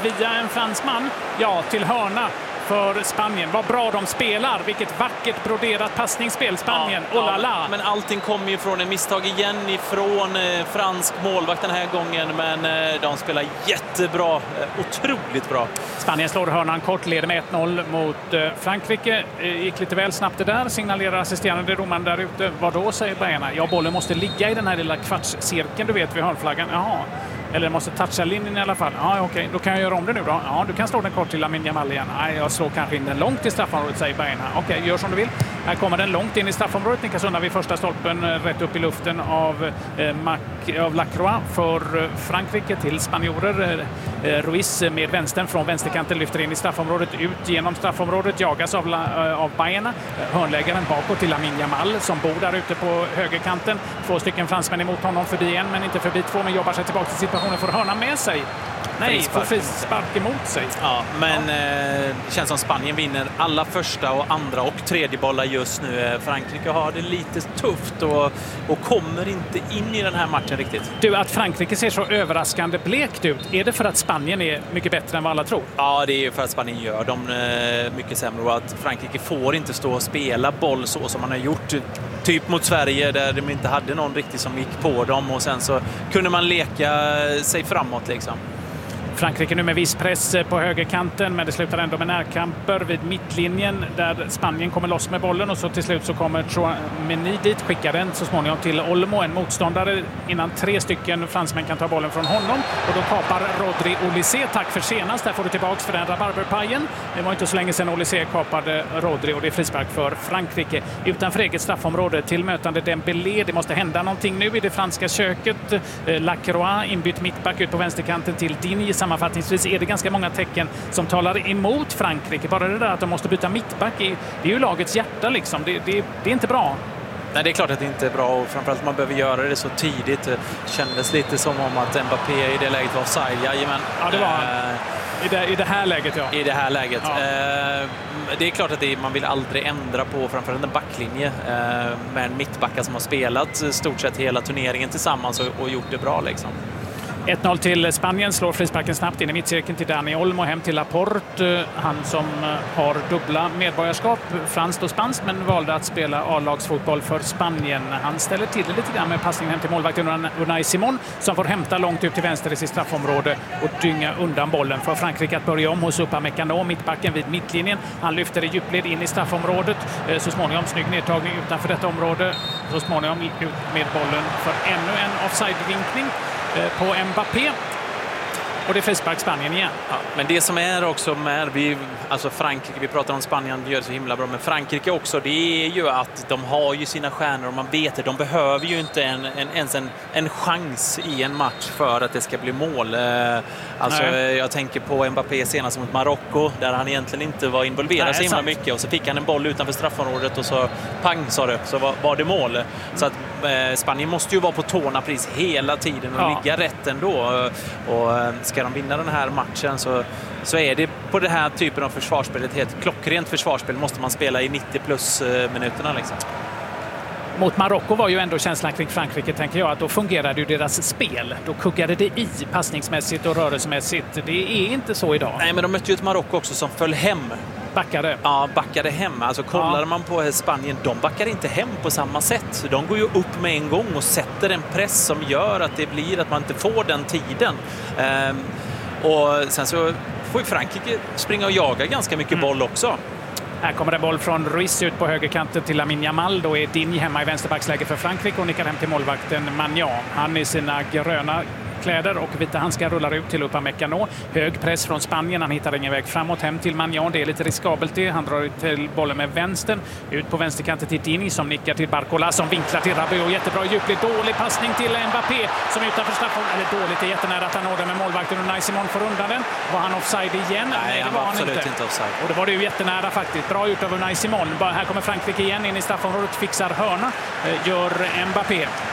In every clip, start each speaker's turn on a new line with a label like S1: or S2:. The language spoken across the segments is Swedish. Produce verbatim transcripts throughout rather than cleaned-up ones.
S1: via en fransman, ja, till hörna för Spanien. Vad bra de spelar. Vilket vackert broderat passningsspel Spanien. Ja, oh la la.
S2: Ja, men allting kommer ju från en misstag igen ifrån eh, fransk målvakt den här gången. Men eh, de spelar jättebra. Eh, otroligt bra.
S1: Spanien slår hörnan kort, leder med ett noll mot eh, Frankrike. Eh, gick lite väl snabbt det där. Signalerar assisterande domaren där ute. Vad då, säger Baena? Ja, bollen måste ligga i den här lilla kvartscirkeln, du vet, vid hörnflaggan. Jaha. Eller måste toucha linjen i alla fall. Ja, okej. Okay. Då kan jag göra om det nu då. Ja, du kan slå den kort till Lamine Yamal igen. Nej, jag slår kanske in den långt i straffområdet, säger Baena. Okej, okay, gör som du vill. Här kommer den långt in i straffområdet. Nickas undan vid första stolpen, rätt upp i luften av, eh, Mac, av Lacroix för eh, Frankrike till spanjorer. Eh, Ruiz med vänstern från vänsterkanten lyfter in i straffområdet, ut genom straffområdet, jagas av, eh, av Baena. Eh, hörnläggaren bakåt till Lamine Yamal som bor där ute på högerkanten. Två stycken fransmän emot honom, förbi en men inte förbi två, men jobbar sig tillbaka till situationen, får hörna med sig. Nej, får frispark emot sig.
S2: Ja, men ja. Eh, det känns som Spanien vinner alla första och andra och tredje bollar just nu. Frankrike har det lite tufft och, och kommer inte in i den här matchen riktigt.
S1: Du, att Frankrike ser så överraskande blekt ut, är det för att Spanien är mycket bättre än vad alla tror?
S2: Ja, det är för att Spanien gör dem eh, mycket sämre och att Frankrike får inte stå och spela boll så som man har gjort typ mot Sverige där de inte hade någon riktigt som gick på dem och sen så kunde man leka sig framåt liksom.
S1: Frankrike nu med viss press på högerkanten, men det slutar ändå med närkamper vid mittlinjen där Spanien kommer loss med bollen och så till slut så kommer Tchouaméni dit, skickar den så småningom till Olmo, en motståndare, innan tre stycken fransmän kan ta bollen från honom och då kapar Rodri Olysée. Tack för senast, där får du tillbaks för den rabarberpajen. Det var inte så länge sedan Olysée kapade Rodri och det är frispark för Frankrike. Utanför eget straffområde till mötande Dembélé. Det måste hända någonting nu i det franska köket. Lacroix inbytt mittback ut på vänsterkanten till Digne. Sammanfattningsvis är det ganska många tecken som talar emot Frankrike. Bara det där att de måste byta mittback, det är ju lagets hjärta liksom. Det, det, det är inte bra.
S2: Nej, det är klart att det inte är bra och framförallt man behöver göra det så tidigt. Det kändes lite som om att Mbappé i det läget var offside. Jajamän.
S1: Ja, det var uh, i, det, i det här läget, ja.
S2: I det här läget.
S1: Ja.
S2: Uh, det är klart att det, man vill aldrig ändra på framförallt en backlinje uh, med en mittbacka som har spelat stort sett hela turneringen tillsammans och, och gjort det bra liksom.
S1: ett noll till Spanien, slår frisparken snabbt in i mittcirkeln till Dani Olmo, hem till Laporte. Han som har dubbla medborgarskap, franskt och spanskt, men valde att spela A-lagsfotboll för Spanien. Han ställer till det lite grann med passningen hem till målvakten Unai Simon som får hämta långt ut till vänster i sitt straffområde och dynga undan bollen för Frankrike att börja om hos Upamecano, mittbacken vid mittlinjen. Han lyfter i djupled in i straffområdet. Så småningom snygg nedtagning utanför detta område. Så småningom ut med bollen för ännu en offside-vinkning på Mbappé. Och det är frispark Spanien igen.
S2: Ja, men det som är också med vi, alltså Frankrike, vi pratar om Spanien gör det så himla bra, men Frankrike också, det är ju att de har ju sina stjärnor och man vet det. De behöver ju inte en, en, ens en, en chans i en match för att det ska bli mål. Alltså Nej. Jag tänker på Mbappé senast mot Marocko där han egentligen inte var involverad Nej, så himla sant. mycket och så fick han en boll utanför straffområdet och så pang sa det, så var, var det mål. Så att eh, Spanien måste ju vara på tårna precis hela tiden och ja. ligga rätt ändå och eh, ska de vinna den här matchen så, så är det på den här typen av försvarsspel, ett helt klockrent försvarsspel måste man spela i nittio plus minuterna liksom.
S1: Mot Marocko var ju ändå känslan kring Frankrike, tänker jag, att då fungerade ju deras spel. Då kuggade det i passningsmässigt och rörelsemässigt. Det är inte så idag.
S2: Nej, men de mötte ju ett Marocko också som föll hem.
S1: Backade.
S2: Ja, backade hem. Alltså kollar ja. man på Spanien, de backar inte hem på samma sätt. De går ju upp med en gång och sätter en press som gör att det blir att man inte får den tiden. Ehm, och sen så får ju Frankrike springa och jaga ganska mycket mm. boll också.
S1: Här kommer en boll från Ruiz ut på högerkanten till Lamine Yamal. Då är Digne hemma i vänsterbacksläge för Frankrike och nickar hem till målvakten Magnan. Han i sina gröna kläder och vita handskar rullar ut till Upamecano. Hög press från Spanien. Han hittar ingen väg framåt hem till Magnan. Det är lite riskabelt det. Han drar ut till bollen med vänstern. Ut på vänsterkanten till Digne som nickar till Barcola som vinklar till Rabiot. Jättebra djupligt. Dålig passning till Mbappé som är utanför straffområdet. Eller dåligt. Det är jättenära att han når den med målvakten och Unai Simon får undan den. Var han offside igen?
S2: Nej,
S1: Nej det
S2: han
S1: var
S2: var
S1: han
S2: absolut
S1: inte.
S2: inte offside.
S1: Och det var det ju jättenära faktiskt. Bra gjort av Unai Simon. Här kommer Frankrike igen in i straffområdet. Fixar hörna. Gör Mbappé.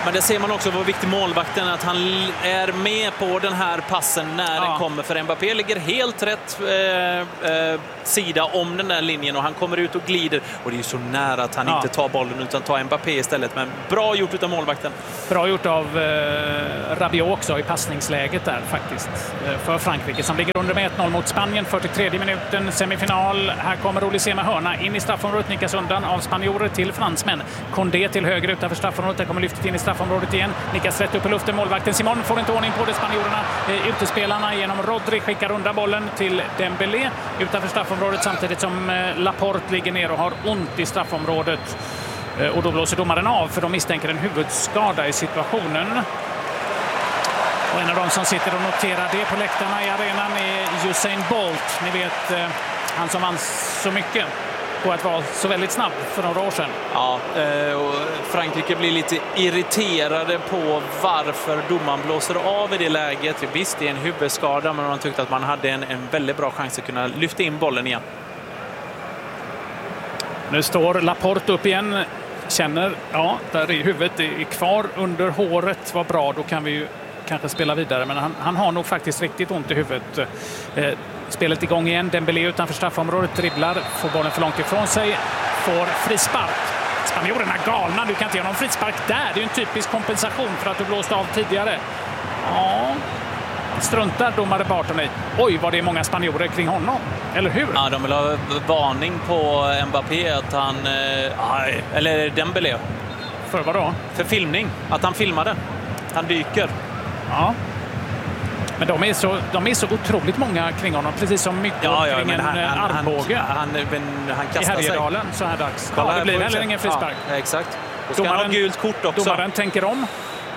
S2: Men det ser man också vad viktig målvakten är, att han är med på den här passen när ja. den kommer. För Mbappé ligger helt rätt eh, eh, sida om den där linjen och han kommer ut och glider. Och det är ju så nära att han ja. inte tar bollen utan tar Mbappé istället. Men bra gjort av målvakten.
S1: Bra gjort av eh, Rabiot också i passningsläget där faktiskt. Eh, för Frankrike som ligger under med ett noll mot Spanien. fyrtiotredje minuten, semifinal. Här kommer Olise med hörna in i straffområdet. Nickas undan av spanjorer till fransmän. Condé till höger utanför straffområdet. Där kommer lyftet in i straffområdet igen. Nickas rätt upp i luften. Målvakten Simon får inte ordning på det. Spanjorerna, eh, utespelarna genom Rodri skickar undan bollen till Dembélé utanför straffområdet samtidigt som eh, Laporte ligger ner och har ont i straffområdet. Eh, och då blåser domaren av för de misstänker en huvudskada i situationen. Och en av de som sitter och noterar det på läktarna i arenan är Usain Bolt. Ni vet, eh, han som vann så mycket på att vara så väldigt snabb för några år sedan.
S2: Ja, och Frankrike blir lite irriterade på varför domaren blåser av i det läget. Visst, det är en huvudskada, men man tyckte att man hade en, en väldigt bra chans att kunna lyfta in bollen igen.
S1: Nu står Laporte upp igen. Känner, ja, där är huvudet är kvar under håret. Vad bra, då kan vi ju kanske spela vidare. Men han, han har nog faktiskt riktigt ont i huvudet. Eh, spelet igång igen. Dembélé utanför straffområdet dribblar. Får bollen för långt ifrån sig. Får frispark. Spanjorerna galna. Du kan inte göra någon frispark där. Det är ju en typisk kompensation för att du blåste av tidigare. Ja, struntar domare Barton i. Oj, vad det är många spanjorer kring honom. Eller hur?
S2: Ja, de vill ha varning på Mbappé att han... Eh, eller Dembélé.
S1: För vad då?
S2: För filmning. Att han filmade. Han dyker.
S1: Ja. Men de är, så, de är så otroligt många kring honom. Precis som mycket
S2: ja, ja,
S1: kring en
S2: han, han,
S1: armbåge.
S2: Han, han, han kastar sig.
S1: I Härjedalen så här dags. Ja, det blir heller ingen frispark.
S2: Ja, exakt. Och ska han ha gult kort också.
S1: Domaren tänker om.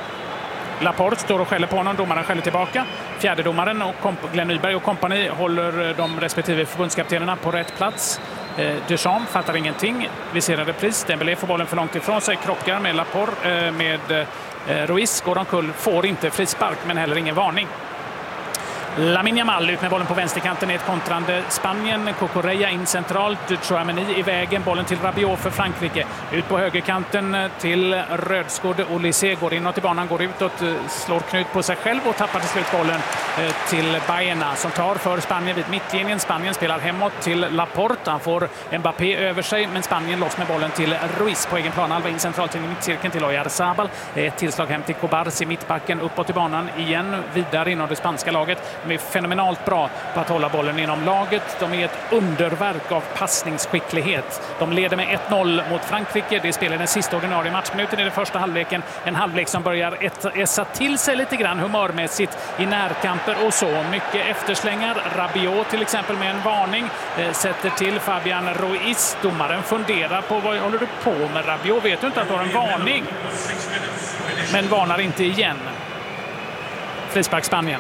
S1: Laporte står och skäller på honom. Domaren skäller tillbaka. Fjärdedomaren och Glenn Nyberg och kompani håller de respektive förbundskaptenerna på rätt plats. Deschamps fattar ingenting. Vi ser en repris. Dembélé får bollen för långt ifrån sig. Krockar med Laporte. Med Ruiz går omkull. Får inte frispark men heller ingen varning. Lamine Yamal ut med bollen på vänsterkanten i ett kontrande Spanien. Cucurella in centralt. Tchouaméni i vägen. Bollen till Rabiot för Frankrike. Ut på högerkanten till rödskådde Olise. Går inåt i banan, går utåt, slår knut på sig själv och tappar till slut bollen till Baena som tar för Spanien vid mittlinjen. Spanien spelar hemåt till Laporte. Han får Mbappé över sig men Spanien loss med bollen till Ruiz på egen plan. Alva in centralt till mittcirkeln till Oyarzabal. Ett tillslag hem till Cobarsi i mittbacken. Uppåt i banan igen. Vidare inom det spanska laget. De är fenomenalt bra på att hålla bollen inom laget. De är ett underverk av passningsskicklighet. De leder med ett noll mot Frankrike. Det spelar den sista ordinarie matchminuten i den första halvleken. En halvlek som börjar essa till sig lite grann humörmässigt i närkamper och så. Mycket efterslängar. Rabiot till exempel med en varning. Eh, sätter till Fabian Ruiz. Domaren funderar på vad håller du på med Rabiot. Vet du inte att du har en varning? Men varnar inte igen. Frispark Spanien.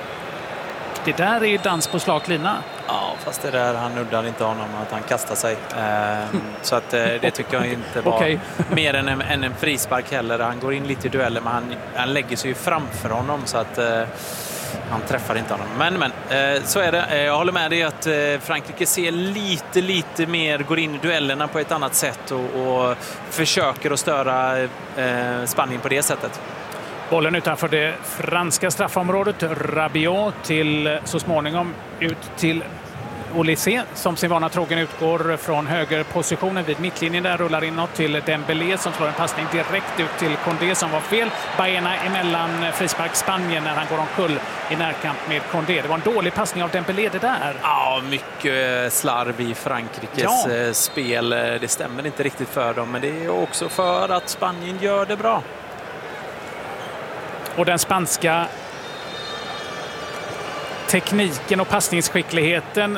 S1: Det där är dans på slak lina.
S2: Ja, fast det där, han nuddar inte honom att han kastar sig. Ehm, så att eh, det tycker jag inte var okay. mer än en, än en frispark heller. Han går in lite i duellen, men han, han lägger sig ju framför honom så att eh, han träffar inte honom. Men, men eh, så är det. Eh, jag håller med dig att eh, Frankrike ser lite, lite mer, går in i duellerna på ett annat sätt och, och försöker att störa eh, Spanien på det sättet.
S1: Bollen utanför det franska straffområdet. Rabiot till så småningom ut till Olise som sin vana trogen utgår från högerpositionen vid mittlinjen där. Rullar inåt till Dembélé som slår en passning direkt ut till Condé som var fel. Baena emellan frispark Spanien när han går omkull i närkamp med Condé. Det var en dålig passning av Dembélé det där.
S2: Ja, mycket slarv i Frankrikes ja. spel. Det stämmer inte riktigt för dem, men det är också för att Spanien gör det bra.
S1: Och den spanska tekniken och passningsskickligheten,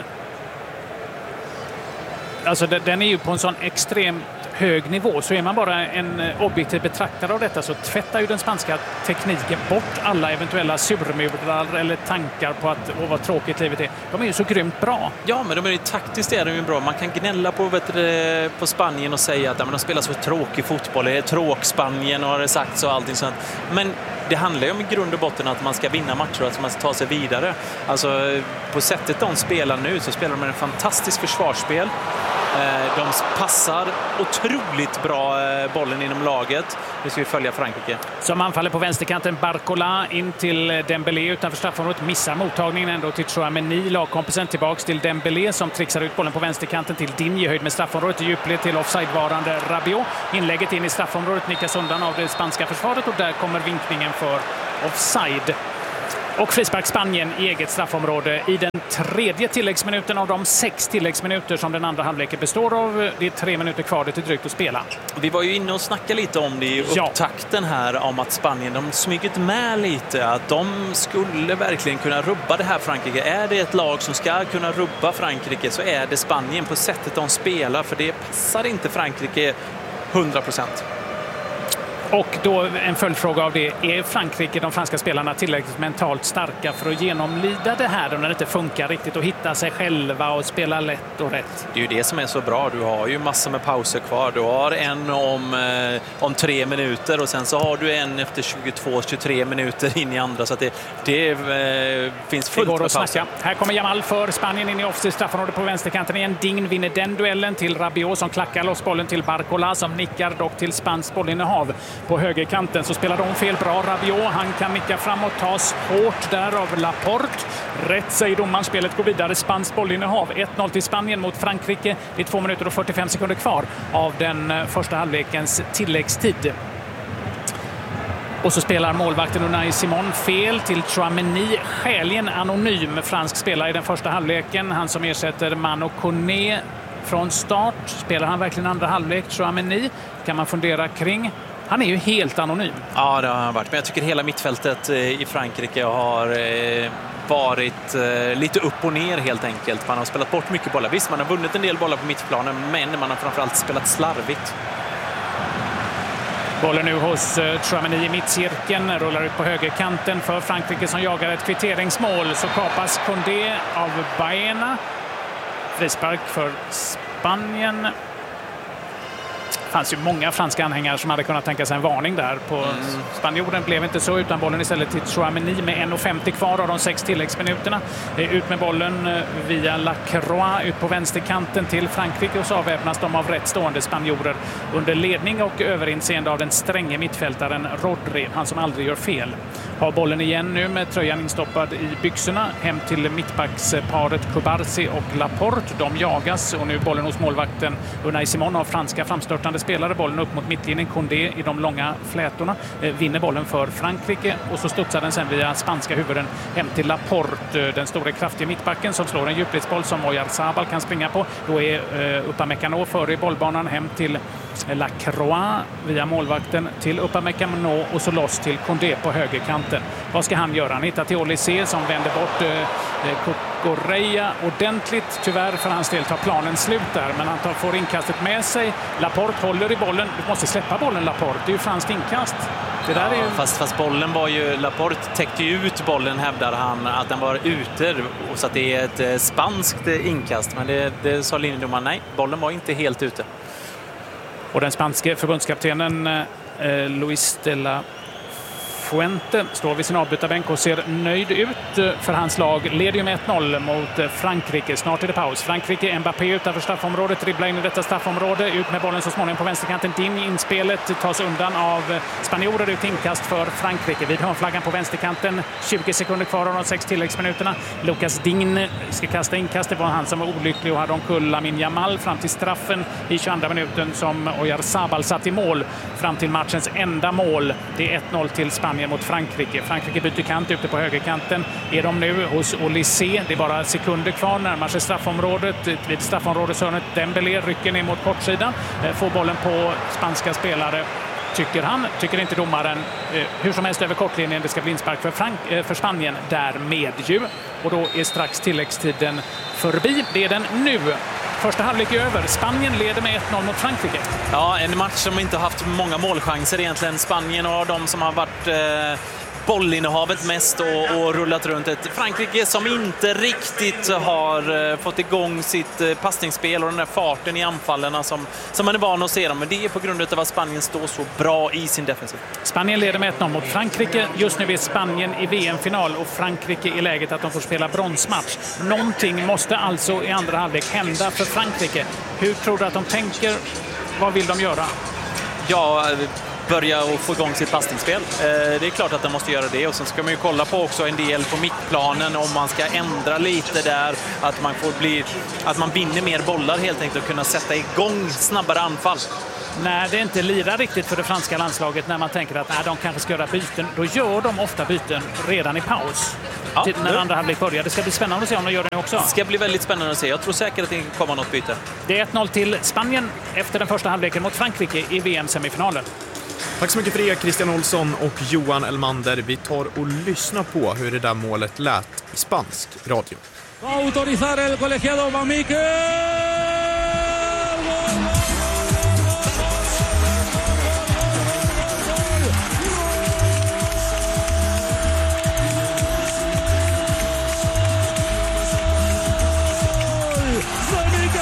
S1: alltså den är ju på en sån extremt hög nivå. Så är man bara en objektiv betraktare av detta så tvättar ju den spanska tekniken bort alla eventuella surmurar eller tankar på att åh, vad tråkigt livet är. De är ju så grymt bra.
S2: Ja, men de är ju taktiskt är de ju bra. Man kan gnälla på, vet du, på Spanien och säga att ja, men de spelar så tråkig fotboll. Det är tråk Spanien och har det sagt så och allting sånt. Men det handlar ju om i grund och botten att man ska vinna matcher och att man ska ta sig vidare. Alltså på sättet de spelar nu så spelar de med en fantastisk försvarsspel. De passar otroligt bra bollen inom laget. Nu ska vi följa Frankrike.
S1: Som anfaller på vänsterkanten, Barcola in till Dembélé utanför straffområdet. Missar mottagningen ändå till Tchouaméni. Lagkompisen tillbaks till Dembélé som trixar ut bollen på vänsterkanten till Digne i höjd med straffområdet. I djupled till offsidevarande Rabiot. Inlägget in i straffområdet nickas undan av det spanska försvaret och där kommer vinkningen för offside. Och frispark Spanien i eget straffområde i den tredje tilläggsminuten av de sex tilläggsminuter som den andra halvleken består av. Det är tre minuter kvar, det är drygt att spela.
S2: Vi var ju inne och snackade lite om det i upptakten här, om att Spanien, de smygit med lite, att de skulle verkligen kunna rubba det här Frankrike. Är det ett lag som ska kunna rubba Frankrike så är det Spanien på sättet de spelar, för det passar inte Frankrike hundra procent.
S1: Och då en följdfråga av det. Är Frankrike, de franska spelarna, tillräckligt mentalt starka för att genomlida det här när det inte funkar riktigt och hitta sig själva och spela lätt och rätt?
S2: Det är ju det som är så bra. Du har ju massor med pauser kvar. Du har en om, eh, om tre minuter och sen så har du en efter tjugotvå till tjugotre minuter in i andra. Så att det, det eh, finns fullt med pauser.
S1: Här kommer Jamal för Spanien in i offside straffområde på vänsterkanten igen. Digne vinner den duellen till Rabiot som klackar loss bollen till Barcola som nickar dock till spanskt bollinnehav. På högerkanten så spelar de fel bra. Rabiot, han kan nicka framåt, tas hårt där av Laporte. Rätt säger domaren, spelet går vidare. Spanskt bollinnehav. ett noll till Spanien mot Frankrike. Det är två minuter och fyrtiofem sekunder kvar av den första halvlekens tilläggstid. Och så spelar målvakten Unai Simon fel till Tchouaméni, skäligen anonym fransk spelare i den första halvleken. Han som ersätter Manu Koné från start. Spelar han verkligen andra halvlek, Tchouaméni? Kan man fundera kring. Han är ju helt anonym.
S2: Ja, det har han varit. Men jag tycker hela mittfältet i Frankrike har varit lite upp och ner helt enkelt. Man har spelat bort mycket bollar. Visst, man har vunnit en del bollar på mittplanen, men man har framförallt spelat slarvigt.
S1: Bollen nu hos Tchouaméni i mittcirkeln, rullar ut på högerkanten för Frankrike som jagar ett kvitteringsmål. Så kapas Condé av Baena. Frispark för Spanien. Det fanns ju många franska anhängare som hade kunnat tänka sig en varning där på mm. spanjoren. Blev inte så, utan bollen istället till Tchouaméni med en femtio kvar av de sex tilläggsminuterna. Ut med bollen via Lacroix ut på vänsterkanten till Frankrike och så avväpnas de av rätt stående spanjorer under ledning och överinseende av den stränge mittfältaren Rodri, han som aldrig gör fel. Har bollen igen nu med tröjan instoppad i byxorna hem till mittbacksparet Kubarsi och Laporte. De jagas och nu bollen hos målvakten Unai Simon av franska framstörtande spelare. Bollen upp mot mittlinjen. Condé i de långa flätorna eh, vinner bollen för Frankrike och så studsar den sen via spanska huvuden hem till Laporte, den stora kraftiga mittbacken som slår en djupledsboll som Oyarzabal kan springa på. Då är eh, Upamecano före i bollbanan hem till Lacroix via målvakten till Upamecano och så loss till Condé på högerkanten. Vad ska han göra? Han hittar till Olysée som vänder bort eh, Correa ordentligt. Tyvärr för hans del tar planen slut där, men han tar, får inkastet med sig. Laporte håller i bollen. Du måste släppa bollen, Laporte. Det är ju franskt inkast. Det där
S2: ja,
S1: är ju...
S2: fast, fast bollen var ju... Laporte täckte ut bollen, hävdar han, att den var ute. Så att det är ett eh, spanskt inkast. Men det, det sa linjedomaren, nej, bollen var inte helt ute.
S1: Och den spanske förbundskaptenen eh, Luis de la Fuente står vid sin avbytarbänk och ser nöjd ut för hans lag. Leder ju med ett noll mot Frankrike. Snart är det paus. Frankrike, Mbappé utanför straffområdet, dribblar in i detta straffområde. Ut med bollen så småningom på vänsterkanten. Digne inspelet tas undan av spanjorer. Ut inkast för Frankrike. Vid hörnflaggan på vänsterkanten. tjugo sekunder kvar av de sex tilläggsminuterna. Lucas Digne ska kasta inkast. Det var han som var olycklig och hade omkull Lamine Yamal fram till straffen i tjugoandra minuten som Oyarzabal satt i mål fram till matchens enda mål. Det är ett noll till Spanien mot Frankrike. Frankrike byter kant ute på högerkanten. Är de nu hos Olysée. Det är bara sekunder kvar. Närmar sig straffområdet. Vid straffområdeshörnet Dembélé rycker ner mot kortsidan. Får bollen på spanska spelare. Tycker han. Tycker inte domaren. Hur som helst över kortlinjen. Det ska bli inspark för, Frank- för Spanien därmed ju. Och då är strax tilläggstiden förbi. Det är den nu. Första halvlek är över. Spanien leder med ett noll mot Frankrike.
S2: Ja, en match som inte har haft många målchanser egentligen. Spanien och de som har varit eh, bollinnehavet mest och, och rullat runt. Ett Frankrike som inte riktigt har eh, fått igång sitt eh, passningsspel och den där farten i anfallarna som, som man är van att se dem. Men det är på grund av att Spanien står så bra i sin defensiv.
S1: Spanien leder med ett noll mot Frankrike. Just nu är Spanien i V M-final och Frankrike i läget att de får spela bronsmatch. Någonting måste alltså i andra halvlek hända för Frankrike. Hur tror du att de tänker? Vad vill de göra?
S2: Ja, börja och få igång sitt passningsspel. Det är klart att de måste göra det. Och sen ska man ju kolla på också en del på mittplanen om man ska ändra lite där. Att man får bli, att man vinner mer bollar helt enkelt och kunna sätta igång snabbare anfall.
S1: När det inte lirar riktigt för det franska landslaget, när man tänker att äh, de kanske ska göra byten, då gör de ofta byten redan i paus. Ja, till, när andra halvlek börjar. Det ska bli spännande att se om de gör det också.
S2: Det ska bli väldigt spännande att se. Jag tror säkert att det kommer något byte.
S1: Det är ett noll till Spanien efter den första halvleken mot Frankrike i V M-semifinalen.
S3: Tack så mycket för det, Christian Olsson och Johan Elmander. Vi tar och lyssnar på hur det där målet lät i spansk radio.
S4: Va autorizar el colegiado Mamique.